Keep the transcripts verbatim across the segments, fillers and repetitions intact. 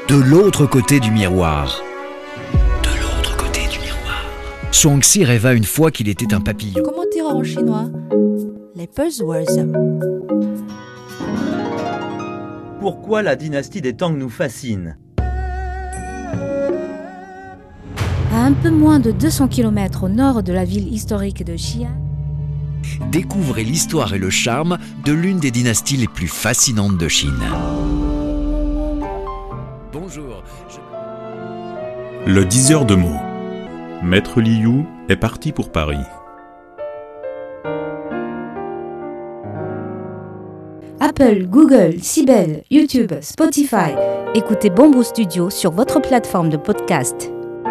De l'autre côté du miroir. De l'autre côté du miroir. Zhuangzi rêva une fois qu'il était un papillon. Comment dire en chinois? Les buzzwords. Pourquoi la dynastie des Tang nous fascine? À un peu moins de deux cents kilomètres au nord de la ville historique de Xi'an, Découvrez l'histoire et le charme de l'une des dynasties les plus fascinantes de Chine. Bonjour. Je... Le diseur de mots. Maître Liu est parti pour Paris. Apple, Google, Sibel, YouTube, Spotify. Écoutez Bamboo Studio sur votre plateforme de podcast.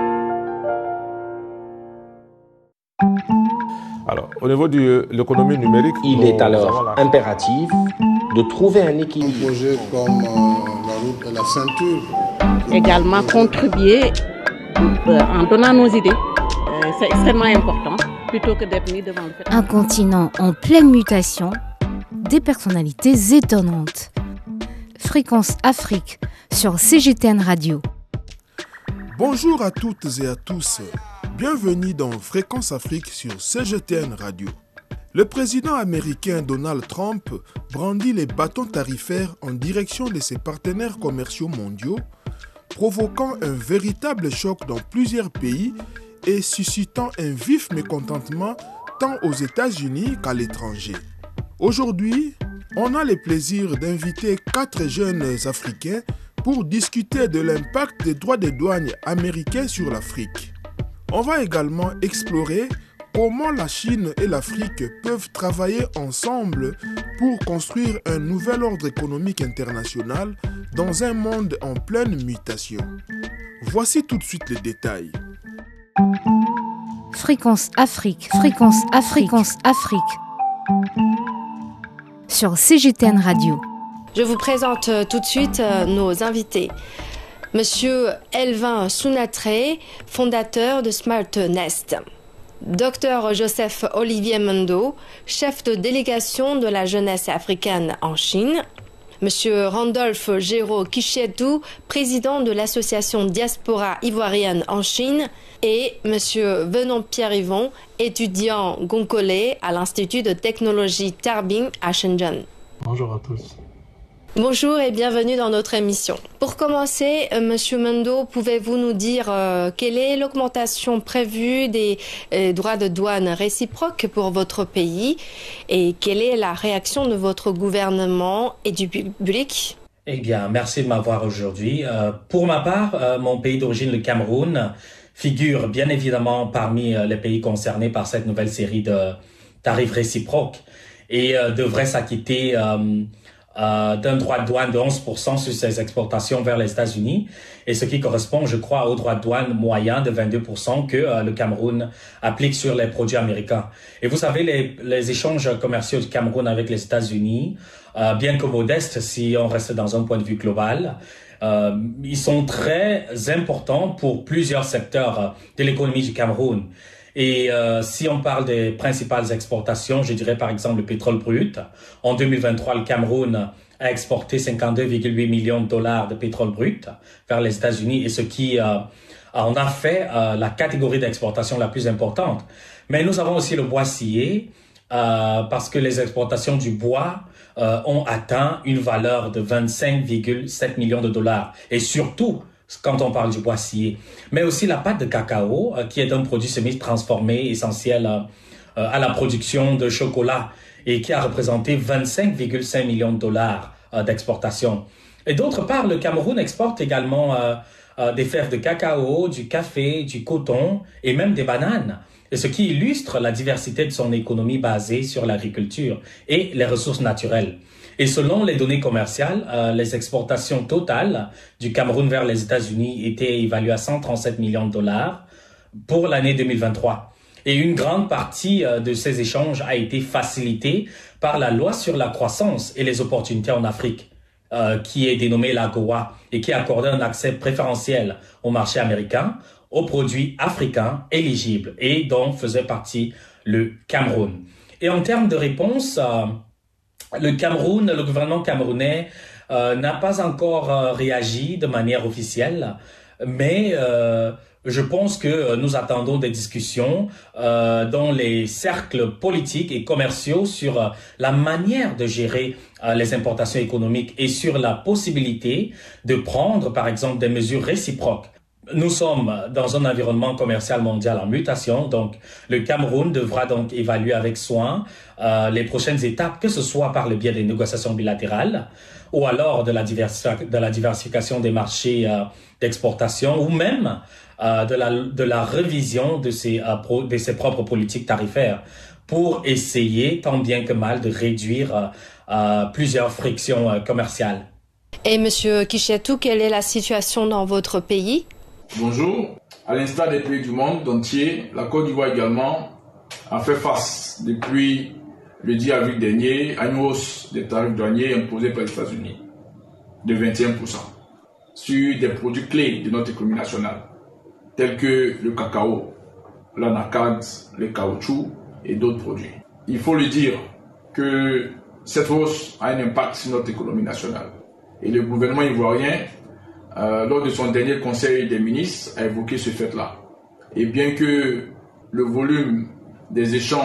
Alors, au niveau de l'économie numérique, il est alors impératif de trouver un équilibre. Un projet comme euh, la route et la ceinture. Également contribuer euh, en donnant nos idées. Euh, c'est extrêmement important, plutôt que d'être mis devant le fait. Un continent en pleine mutation, des personnalités étonnantes. Fréquence Afrique sur C G T N Radio. Bonjour à toutes et à tous. Bienvenue dans Fréquence Afrique sur C G T N Radio. Le président américain Donald Trump brandit les bâtons tarifaires en direction de ses partenaires commerciaux mondiaux, provoquant un véritable choc dans plusieurs pays et suscitant un vif mécontentement tant aux États-Unis qu'à l'étranger. Aujourd'hui, on a le plaisir d'inviter quatre jeunes Africains pour discuter de l'impact des droits de douane américains sur l'Afrique. On va également explorer comment la Chine et l'Afrique peuvent travailler ensemble pour construire un nouvel ordre économique international dans un monde en pleine mutation. Voici tout de suite les détails. Fréquence Afrique, Fréquence Afrique, Fréquence Afrique. Sur C G T N Radio. Je vous présente tout de suite nos invités. Monsieur Elvin Sounatre, fondateur de Smart Nest. Docteur Joseph Olivier Mendo, chef de délégation de la jeunesse africaine en Chine. Monsieur Randolph Géraud Kichetou, président de l'association Diaspora ivoirienne en Chine. Et Monsieur Venon Pierre-Yvon, étudiant congolais à l'Institut de technologie Tarbing à Shenzhen. Bonjour à tous. Bonjour et bienvenue dans notre émission. Pour commencer, euh, Monsieur Mendo, pouvez-vous nous dire euh, quelle est l'augmentation prévue des euh, droits de douane réciproques pour votre pays et quelle est la réaction de votre gouvernement et du public? Eh bien, merci de m'avoir aujourd'hui. Euh, pour ma part, euh, mon pays d'origine, le Cameroun, figure bien évidemment parmi euh, les pays concernés par cette nouvelle série de tarifs réciproques et euh, devrait s'acquitter euh, Euh, d'un droit de douane de onze pour cent sur ses exportations vers les États-Unis, et ce qui correspond, je crois, au droit de douane moyen de vingt-deux pour cent que euh, le Cameroun applique sur les produits américains. Et vous savez, les, les échanges commerciaux du Cameroun avec les États-Unis, euh, bien que modestes si on reste dans un point de vue global, euh, ils sont très importants pour plusieurs secteurs de l'économie du Cameroun. Et euh, si on parle des principales exportations, je dirais par exemple le pétrole brut. En deux mille vingt-trois, le Cameroun a exporté cinquante-deux virgule huit millions de dollars de pétrole brut vers les États-Unis, et ce qui euh, en a fait euh, la catégorie d'exportation la plus importante. Mais nous avons aussi le bois scié, euh, parce que les exportations du bois euh, ont atteint une valeur de vingt-cinq virgule sept millions de dollars. Et surtout, quand on parle du bois scié, mais aussi la pâte de cacao, euh, qui est un produit semi-transformé essentiel euh, euh, à la production de chocolat et qui a représenté vingt-cinq virgule cinq millions de dollars euh, d'exportation. Et d'autre part, le Cameroun exporte également euh, euh, des fèves de cacao, du café, du coton et même des bananes, et ce qui illustre la diversité de son économie basée sur l'agriculture et les ressources naturelles. Et selon les données commerciales, euh, les exportations totales du Cameroun vers les États-Unis étaient évaluées à cent trente-sept millions de dollars pour l'année deux mille vingt-trois. Et une grande partie euh, de ces échanges a été facilitée par la loi sur la croissance et les opportunités en Afrique, euh, qui est dénommée l'AGOA et qui accorde un accès préférentiel au marché américain, aux produits africains éligibles, et dont faisait partie le Cameroun. Et en termes de réponse, euh, le Cameroun, le gouvernement camerounais euh, n'a pas encore euh, réagi de manière officielle, mais euh, je pense que nous attendons des discussions euh, dans les cercles politiques et commerciaux sur euh, la manière de gérer euh, les importations économiques et sur la possibilité de prendre, par exemple, des mesures réciproques. Nous sommes dans un environnement commercial mondial en mutation, donc le Cameroun devra donc évaluer avec soin euh, les prochaines étapes, que ce soit par le biais des négociations bilatérales ou alors de la, diversi- de la diversification des marchés euh, d'exportation ou même euh, de, la, de la révision de ses, euh, pro, de ses propres politiques tarifaires pour essayer tant bien que mal de réduire euh, euh, plusieurs frictions euh, commerciales. Et Monsieur Kishetou, quelle est la situation dans votre pays ? Bonjour. À l'instar des pays du monde entier, la Côte d'Ivoire également a fait face depuis le dix avril dernier à une hausse des tarifs douaniers imposés par les États-Unis de vingt et un pour cent sur des produits clés de notre économie nationale, tels que le cacao, l'anacarde, le caoutchouc et d'autres produits. Il faut le dire que cette hausse a un impact sur notre économie nationale. Et le gouvernement ivoirien, Euh, lors de son dernier conseil des ministres, a évoqué ce fait-là. Et bien que le volume des échanges